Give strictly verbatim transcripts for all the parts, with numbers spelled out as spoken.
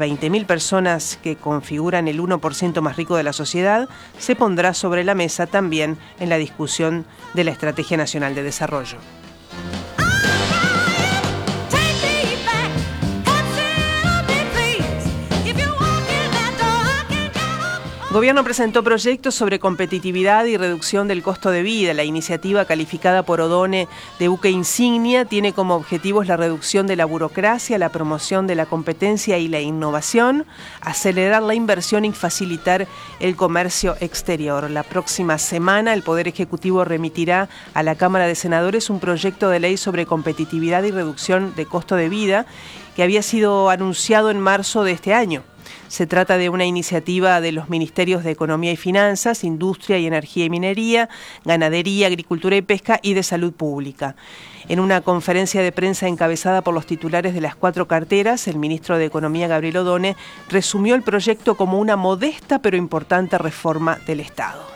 veinte mil personas que configuran el uno por ciento más rico de la sociedad se pondrá sobre la mesa también en la discusión de la Estrategia Nacional de Desarrollo. El gobierno presentó proyectos sobre competitividad y reducción del costo de vida. La iniciativa, calificada por Odone de buque insignia, tiene como objetivos la reducción de la burocracia, la promoción de la competencia y la innovación, acelerar la inversión y facilitar el comercio exterior. La próxima semana, el Poder Ejecutivo remitirá a la Cámara de Senadores un proyecto de ley sobre competitividad y reducción de costo de vida que había sido anunciado en marzo de este año. Se trata de una iniciativa de los Ministerios de Economía y Finanzas, Industria y Energía y Minería, Ganadería, Agricultura y Pesca y de Salud Pública. En una conferencia de prensa encabezada por los titulares de las cuatro carteras, el ministro de Economía, Gabriel Odone, resumió el proyecto como una modesta pero importante reforma del Estado.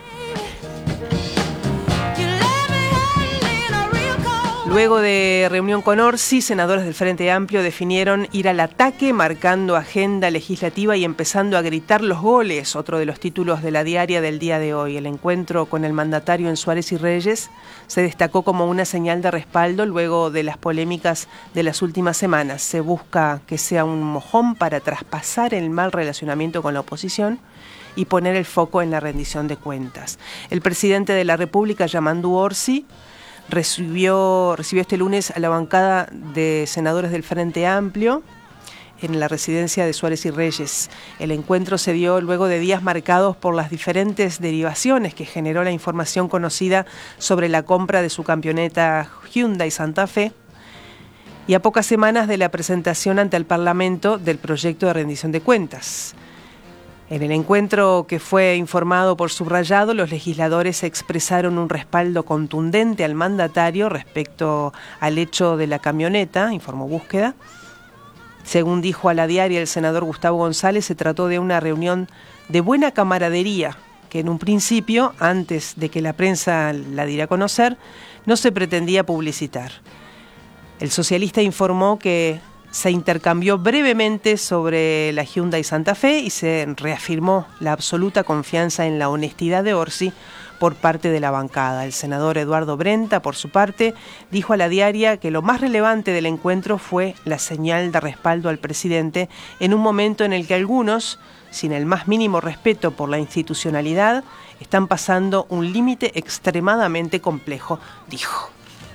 Luego de reunión con Orsi, senadores del Frente Amplio definieron ir al ataque, marcando agenda legislativa y empezando a gritar los goles, otro de los títulos de la diaria del día de hoy. El encuentro con el mandatario en Suárez y Reyes se destacó como una señal de respaldo luego de las polémicas de las últimas semanas. Se busca que sea un mojón para traspasar el mal relacionamiento con la oposición y poner el foco en la rendición de cuentas. El presidente de la República, Yamandu Orsi, Recibió, recibió este lunes a la bancada de senadores del Frente Amplio en la residencia de Suárez y Reyes. El encuentro se dio luego de días marcados por las diferentes derivaciones que generó la información conocida sobre la compra de su camioneta Hyundai Santa Fe y a pocas semanas de la presentación ante el Parlamento del proyecto de rendición de cuentas. En el encuentro que fue informado por Subrayado, los legisladores expresaron un respaldo contundente al mandatario respecto al hecho de la camioneta, informó Búsqueda. Según dijo a la diaria el senador Gustavo González, se trató de una reunión de buena camaradería que en un principio, antes de que la prensa la diera a conocer, no se pretendía publicitar. El socialista informó que se intercambió brevemente sobre la Hyundai Santa Fe y se reafirmó la absoluta confianza en la honestidad de Orsi por parte de la bancada. El senador Eduardo Brenta, por su parte, dijo a la diaria que lo más relevante del encuentro fue la señal de respaldo al presidente en un momento en el que algunos, sin el más mínimo respeto por la institucionalidad, están pasando un límite extremadamente complejo, dijo.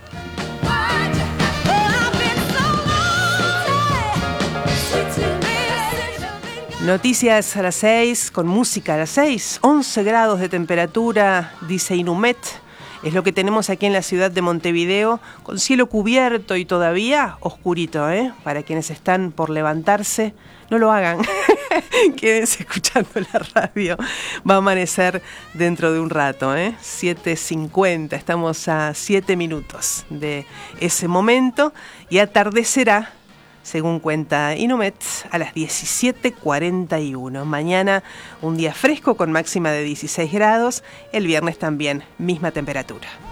Noticias a las seis, con música a las seis, once grados de temperatura, dice Inumet. Es lo que tenemos aquí en la ciudad de Montevideo, con cielo cubierto y todavía oscurito, ¿eh? Para quienes están por levantarse, no lo hagan. Quédense escuchando la radio. Va a amanecer dentro de un rato, ¿eh? siete cincuenta, estamos a siete minutos de ese momento y atardecerá, según cuenta Inumet, a las diecisiete cuarenta y uno. Mañana un día fresco con máxima de dieciséis grados, el viernes también misma temperatura.